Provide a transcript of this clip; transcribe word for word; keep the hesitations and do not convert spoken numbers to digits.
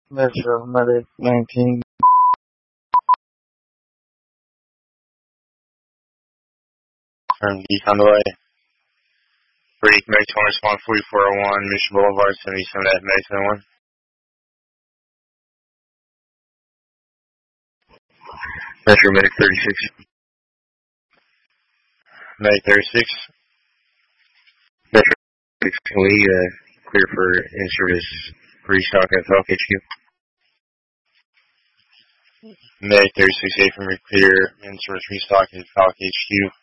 Metro Medic nineteen. From Geek on the way. Break, Medic one, respond forty-four oh one, Mission Boulevard, seventy-seven at Medic one. Metro Medic thirty-six. Medic thirty-six. Metro six, can we uh, clear for in-service restock at Falk H Q? Medic thirty-six, A from clear in-service restock at Falk H Q.